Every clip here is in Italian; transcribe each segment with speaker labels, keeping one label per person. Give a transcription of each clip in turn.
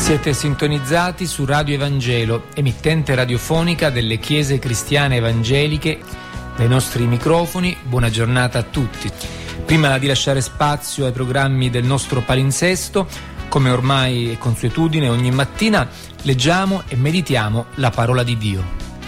Speaker 1: Siete sintonizzati su Radio Evangelo, emittente radiofonica delle Chiese Cristiane Evangeliche. Dai nostri microfoni, buona giornata a tutti. Prima di lasciare spazio ai programmi del nostro palinsesto, come ormai è consuetudine, ogni mattina leggiamo e meditiamo la parola di Dio.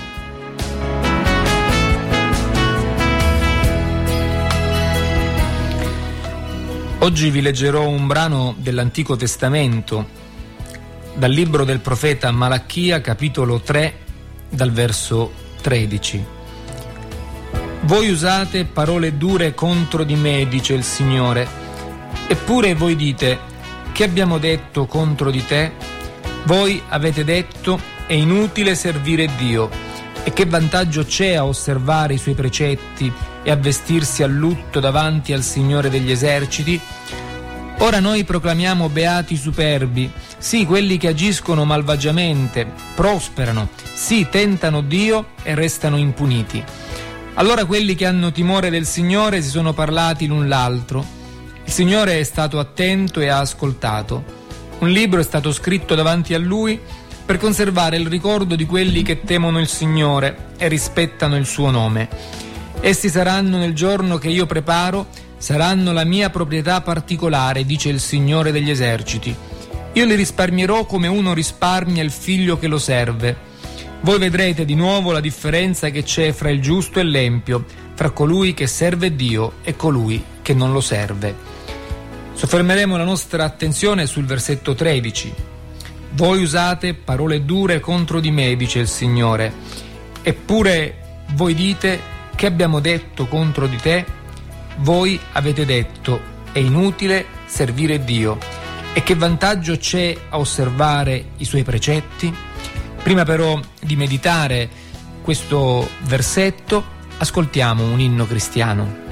Speaker 1: Oggi vi leggerò un brano dell'Antico Testamento, dal libro del profeta Malachia, capitolo 3, dal verso 13. Voi usate parole dure contro di me, dice il Signore, eppure voi dite: che abbiamo detto contro di te? Voi avete detto: è inutile servire Dio, e che vantaggio c'è a osservare i suoi precetti e a vestirsi a lutto davanti al Signore degli eserciti? Ora noi proclamiamo beati i superbi, sì, quelli che agiscono malvagiamente, prosperano, sì, tentano Dio e restano impuniti. Allora quelli che hanno timore del Signore si sono parlati l'un l'altro. Il Signore è stato attento e ha ascoltato. Un libro è stato scritto davanti a Lui per conservare il ricordo di quelli che temono il Signore e rispettano il suo nome. Essi saranno nel giorno che io preparo, saranno la mia proprietà particolare, dice il Signore degli eserciti. Io li risparmierò come uno risparmia il figlio che lo serve. Voi vedrete di nuovo la differenza che c'è fra il giusto e l'empio, fra colui che serve Dio e colui che non lo serve. Soffermeremo la nostra attenzione sul versetto 13. Voi usate parole dure contro di me, dice il Signore, eppure voi dite: che abbiamo detto contro di te? Voi avete detto: è inutile servire Dio, e che vantaggio c'è a osservare i suoi precetti? Prima però di meditare questo versetto, ascoltiamo un inno cristiano.